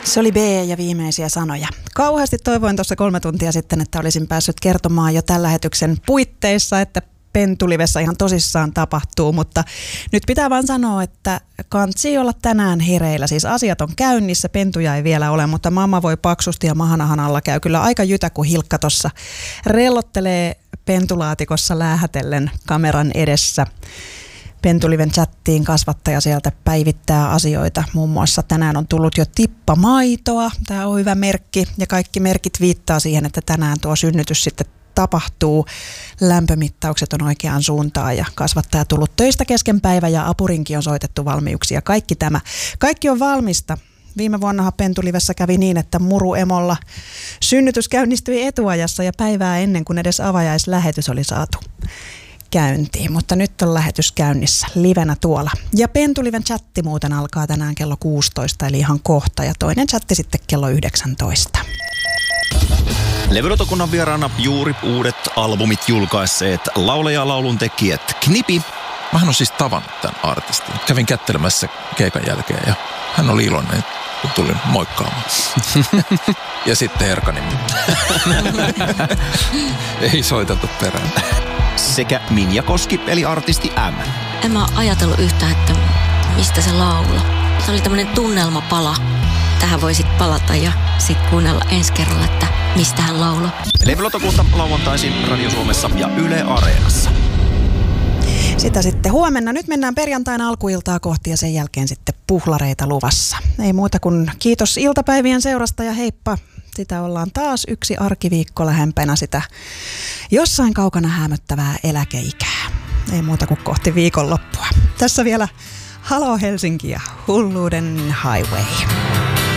Se oli B ja viimeisiä sanoja. Kauheasti toivoin tuossa 3 tuntia sitten, että olisin päässyt kertomaan jo tämän lähetyksen puitteissa, että Pentulivessa ihan tosissaan tapahtuu, mutta nyt pitää vaan sanoa, että kansi olla tänään hereillä. Siis asiat on käynnissä, pentuja ei vielä ole, mutta mamma voi paksusti ja mahanahan alla käy kyllä aika jytä, kun Hilkka tuossa rellottelee pentulaatikossa läähätellen kameran edessä. Pentuliven chattiin kasvattaja sieltä päivittää asioita. Muun muassa tänään on tullut jo tippamaitoa. Tämä on hyvä merkki ja kaikki merkit viittaa siihen, että tänään tuo synnytys sitten tapahtuu. Lämpömittaukset on oikeaan suuntaan ja kasvattaja tullut töistä kesken päivä ja apurinkin on soitettu valmiuksia. Kaikki tämä. Kaikki on valmista. Viime vuonnahan Pentulivessä kävi niin, että muruemolla synnytys käynnistyi etuajassa ja päivää ennen kuin edes avajaislähetys oli saatu käyntiin, mutta nyt on lähetys käynnissä livenä tuolla. Ja Pentuliven chatti muuten alkaa tänään kello 16, eli ihan kohta, ja toinen chatti sitten kello 19. Levylotokunnan vieraana juuri uudet albumit julkaisseet laulaja-laulun tekijät Knipi. Mähän on siis tavannut tämän artistin. Kävin kättelemässä keikan jälkeen ja hän oli iloinen, kun tulin moikkaamaan. Ja sitten Erkanin. Ei soiteltu perään. Sekä Minja Koski, eli artisti M. En mä ajatellut yhtään, että mistä se laula. Se oli tämmönen tunnelmapala. Tähän voisit palata ja sitten kuunnella ensi kerralla, että mistä hän lauloi. Levylotokunta lauantaisin Radio Suomessa ja Yle Areenassa. Sitä sitten huomenna. Nyt mennään perjantaina alkuiltaa kohti ja sen jälkeen sitten puhlareita luvassa. Ei muuta kuin kiitos iltapäivien seurasta ja heippa. Sitä ollaan taas yksi arkiviikko lähempänä sitä jossain kaukana häämöttävää eläkeikää. Ei muuta kuin kohti viikonloppua. Tässä vielä Halo Helsinki ja Hulluuden Highway.